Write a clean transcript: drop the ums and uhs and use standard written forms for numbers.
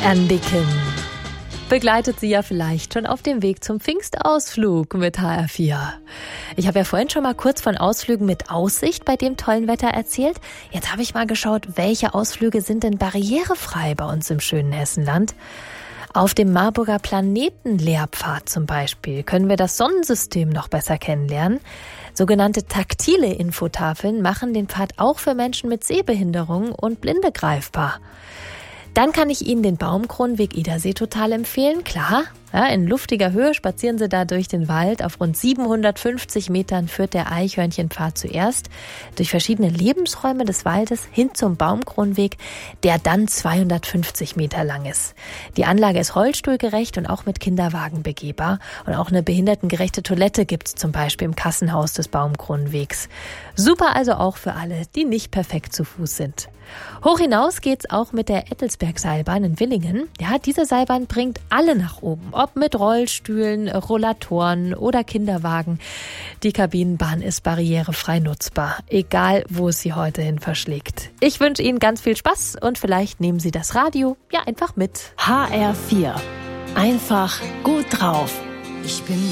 Andiken begleitet Sie ja vielleicht schon auf dem Weg zum Pfingstausflug mit HR4. Ich habe ja vorhin schon mal kurz von Ausflügen mit Aussicht bei dem tollen Wetter erzählt. Jetzt habe ich mal geschaut, welche Ausflüge sind denn barrierefrei bei uns im schönen Hessenland. Auf dem Marburger Planetenlehrpfad zum Beispiel können wir das Sonnensystem noch besser kennenlernen. Sogenannte taktile Infotafeln machen den Pfad auch für Menschen mit Sehbehinderung und Blinde greifbar. Dann kann ich Ihnen den Baumkronenweg Edersee total empfehlen, klar. Ja, in luftiger Höhe spazieren Sie da durch den Wald. Auf rund 750 Metern führt der Eichhörnchenpfad zuerst durch verschiedene Lebensräume des Waldes hin zum Baumkronenweg, der dann 250 Meter lang ist. Die Anlage ist rollstuhlgerecht und auch mit Kinderwagen begehbar. Und auch eine behindertengerechte Toilette gibt es zum Beispiel im Kassenhaus des Baumkronenwegs. Super also auch für alle, die nicht perfekt zu Fuß sind. Hoch hinaus geht's auch mit der Ettelsberg-Seilbahn in Willingen. Ja, diese Seilbahn bringt alle nach oben, ob mit Rollstühlen, Rollatoren oder Kinderwagen. Die Kabinenbahn ist barrierefrei nutzbar, egal wo es Sie heute hin verschlägt. Ich wünsche Ihnen ganz viel Spaß und vielleicht nehmen Sie das Radio ja einfach mit. HR4. Einfach gut drauf. Ich bin